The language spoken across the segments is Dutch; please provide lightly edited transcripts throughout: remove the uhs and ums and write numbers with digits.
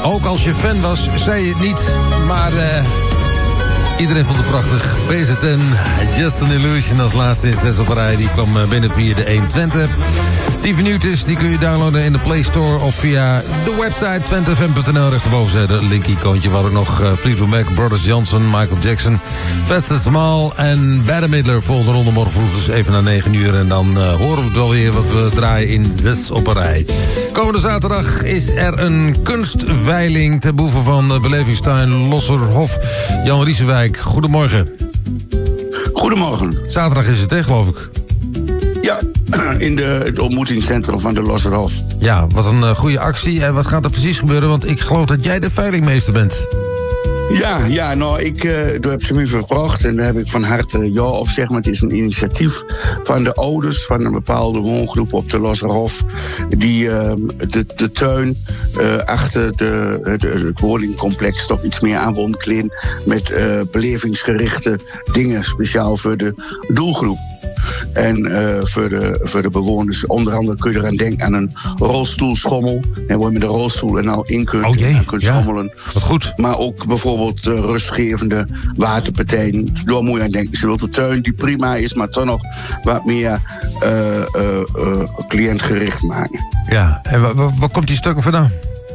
Ook als je fan was, zei je het niet. Maar iedereen vond het prachtig. BZ10, Just an Illusion als laatste in 6 op een rij. Die kwam binnen via de 120. Die vernieuwd is, die kun je downloaden in de Play Store of via de website twentefm.nl. Rechterboven de link-icoontje waar ook nog Fleetwood Mac, Brothers Johnson, Michael Jackson, Fats Small en Bette Midler volgende ronde morgen vroeg dus even na 9 uur. En dan horen we het wel weer wat we draaien in 6 op een rij. Komende zaterdag is er een kunstveiling ten behoeve van Belevingstuin Losserhof. Jan Riesenwijk, goedemorgen. Goedemorgen. Zaterdag is het, hè, geloof ik? Ja, in het ontmoetingscentrum van de Losserhof. Ja, wat een goede actie. En wat gaat er precies gebeuren? Want ik geloof dat jij de veilingmeester bent. Ja, nou, ik heb ze me gevraagd en daar heb ik van harte ja op zeg. Maar het is een initiatief van de ouders van een bepaalde woongroep op de Losserhof. Die de tuin achter het woningcomplex toch iets meer aan wil kleden. Met belevingsgerichte dingen, speciaal voor de doelgroep. En voor de bewoners, onder andere kun je eraan denken aan een rolstoelschommel. En waar je met de rolstoel en al in kunt, schommelen. Wat goed. Maar ook bijvoorbeeld rustgevende waterpartijen. Daar moet je aan denken. Ze wil de tuin die prima is, maar toch nog wat meer cliëntgericht maken. Ja, en waar komt die stukken vandaan?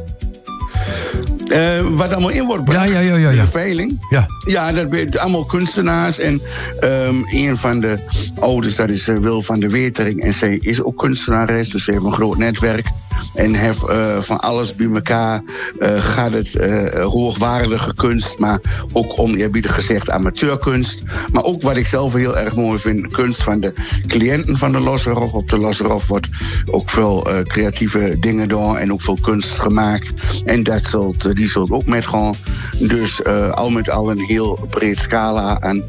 Wat allemaal in wordt gebracht. Ja. De veiling. Ja, dat zijn allemaal kunstenaars. En een van de ouders, dat is Wil van der Wetering. En zij is ook kunstenares, dus ze heeft een groot netwerk. En heeft van alles bij elkaar gaat het hoogwaardige kunst. Maar ook oneerbiedig gezegd amateurkunst. Maar ook wat ik zelf heel erg mooi vind, kunst van de cliënten van de Losserhof. Op de Losserhof wordt ook veel creatieve dingen door en ook veel kunst gemaakt. En die zult ook met gaan. Dus al met al een heel breed scala aan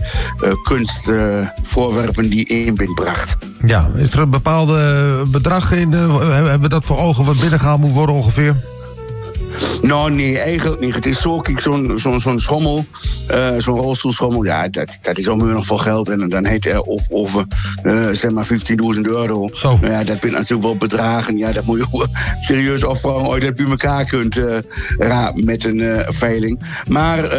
kunstvoorwerpen die inbracht. Ja, is er een bepaalde bedrag in? Hebben we dat voor ogen wat binnengehaald moet worden ongeveer? Nou, nee, eigenlijk niet. Het is zo, kijk, zo'n schommel, zo'n rolstoelschommel, ja, dat is ongeveer nog veel geld. En dan heet er over zeg maar €15.000. Zo. Nou ja, dat bent natuurlijk wel bedragen. Ja, dat moet je serieus afvragen of je dat bij elkaar kunt rapen met een veiling. Maar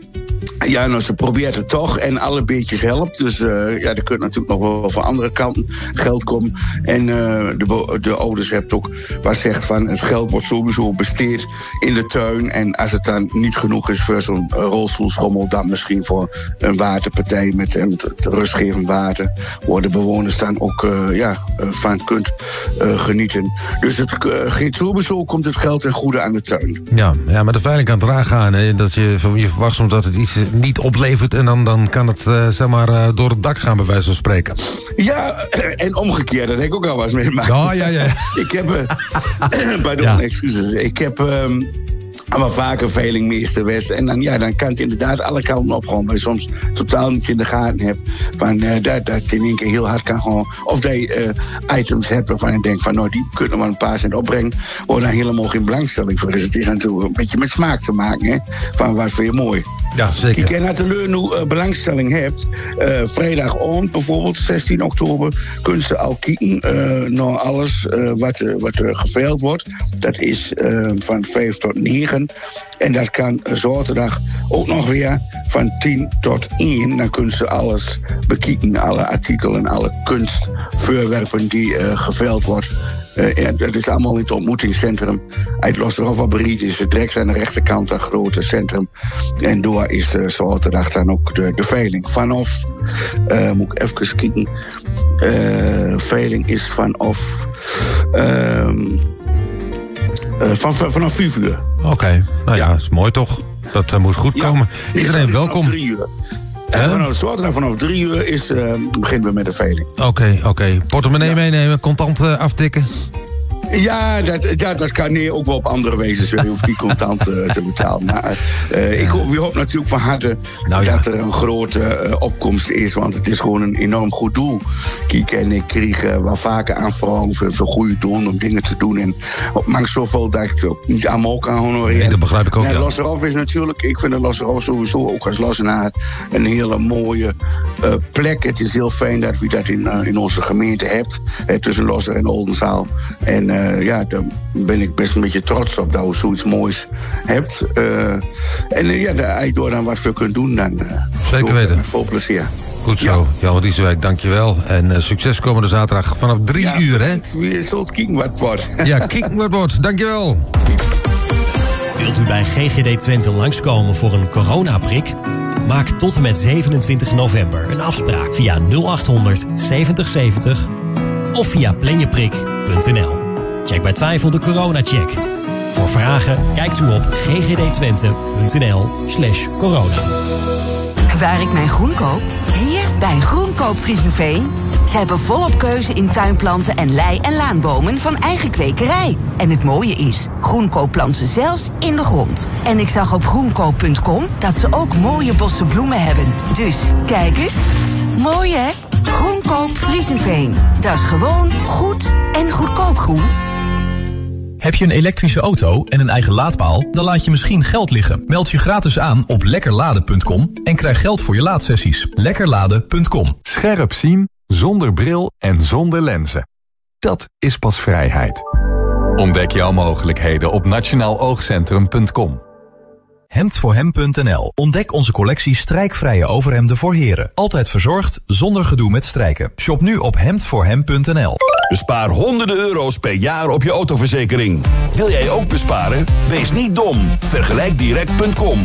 ja, nou, ze probeert het toch en alle beetjes helpt. Dus er kunt natuurlijk nog wel van andere kanten geld komen. En de ouders hebben ook wat zegt van het geld wordt sowieso besteed in de tuin. En als het dan niet genoeg is voor zo'n rolstoelschommel, dan misschien voor een waterpartij met rustgevend water, waar de bewoners dan ook van kunt genieten. Dus het gaat sowieso, komt het geld ten goede aan de tuin. Ja, maar de veiling kan eraan gaan. Hè? Dat je verwacht soms dat het iets niet oplevert en dan kan het zeg maar door het dak gaan, bij wijze van spreken. Ja, en omgekeerd, dat heb ik ook al wel eens meegemaakt. Ja. Ik heb, pardon, excuses. Ik heb maar vaker veilingmeester West. En dan kan het inderdaad alle kanten opgaan. Maar je soms totaal niet in de gaten hebt. Van dat in één keer heel hard kan gaan. Of dat je items hebt waarvan je denkt van nou, die kunnen we een paar cent opbrengen. Waar dan helemaal geen belangstelling voor is. Het is natuurlijk een beetje met smaak te maken. Hè? Van wat vind je mooi. Ja, zeker. Kijk, en als je nu belangstelling hebt, vrijdagavond bijvoorbeeld, 16 oktober, kun je al kijken naar alles wat er geveild wordt. Dat is van 5 tot 9. En dat kan zaterdag ook nog weer van 10 tot 1. Dan kunnen ze alles bekijken, alle artikelen, alle kunstvoorwerpen die geveild wordt. Dat is allemaal in het ontmoetingscentrum. Uit Losserhof is het direct aan de rechterkant een grote centrum. En door is zaterdag dan ook de veiling. Vanaf, moet ik even kijken. Veiling is vanaf vanaf 5 uur. Oké, nou ja, dat is mooi toch? Dat moet goed komen. Iedereen welkom. 3 uur. Vanaf 3 uur beginnen we met de veiling. Oké. Portemonnee meenemen, contant aftikken. Ja, dat kan ook wel op andere wijzen. Je hoeft niet contant te betalen. Maar we hopen natuurlijk van harte dat er een grote opkomst is. Want het is gewoon een enorm goed doel. Kijk, en ik kreeg wel vaker aanvragen voor goede doelen om dingen te doen. En op maakt zoveel dat ik het ook niet allemaal kan honoreren. Nee, dat begrijp ik ook. En Losserhof is natuurlijk, ik vind de Losserhof sowieso ook als Lossenaar een hele mooie plek. Het is heel fijn dat we dat in onze gemeente hebben. Tussen Losser en Oldenzaal. En daar ben ik best een beetje trots op dat we zoiets moois hebt. Als je door dan wat voor kunt doen, dan zeker weten. Met veel plezier. Goed zo, Jan Riesewijk, dankjewel. En succes komende zaterdag vanaf 3 uur, hè? We zullen kijken wat het wordt. Ja, kijken wat het wordt. Dankjewel. Wilt u bij GGD Twente langskomen voor een coronaprik? Maak tot en met 27 november een afspraak via 0800 70 70 of via planjeprik.nl. Check bij twijfel de coronacheck. Voor vragen kijkt u op ggdtwente.nl/corona. Waar ik mijn groen koop? Hier bij Groenkoop Friesenveen. Ze hebben volop keuze in tuinplanten en lei- en laanbomen van eigen kwekerij. En het mooie is, Groenkoop plant ze zelfs in de grond. En ik zag op groenkoop.com dat ze ook mooie bossen bloemen hebben. Dus, kijk eens. Mooi hè? Groenkoop Friesenveen. Dat is gewoon goed en goedkoop groen. Heb je een elektrische auto en een eigen laadpaal? Dan laat je misschien geld liggen. Meld je gratis aan op lekkerladen.com en krijg geld voor je laadsessies. Lekkerladen.com. Scherp zien, zonder bril en zonder lenzen. Dat is pas vrijheid. Ontdek jouw mogelijkheden op nationaaloogcentrum.com. Hemdvoorhem.nl. Ontdek onze collectie strijkvrije overhemden voor heren. Altijd verzorgd, zonder gedoe met strijken. Shop nu op hemdvoorhem.nl. Bespaar honderden euro's per jaar op je autoverzekering. Wil jij ook besparen? Wees niet dom. Vergelijkdirect.com.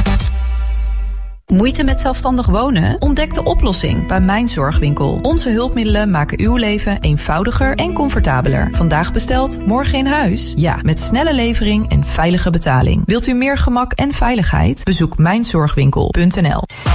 Moeite met zelfstandig wonen? Ontdek de oplossing bij Mijn Zorgwinkel. Onze hulpmiddelen maken uw leven eenvoudiger en comfortabeler. Vandaag besteld, morgen in huis? Ja, met snelle levering en veilige betaling. Wilt u meer gemak en veiligheid? Bezoek mijnzorgwinkel.nl.